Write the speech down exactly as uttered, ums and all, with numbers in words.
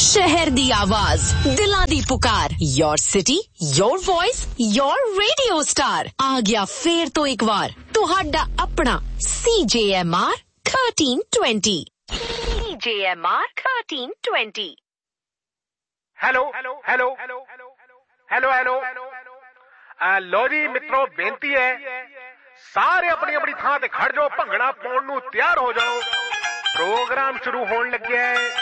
शहर दी आवाज, दिलां दी पुकार, your city, your voice, your radio star. आ गया फेर तो एक बार तुहाडा अपना C J M R thirteen twenty। C J M R thirteen twenty। Hello hello hello hello hello लो जी मित्रों, बेनती है सारे अपनी अपनी थां ते खड़ जाओ, भंगड़ा पाउण नूं तैयार हो जाओ। प्रोग्राम शुरू होण लग्या है।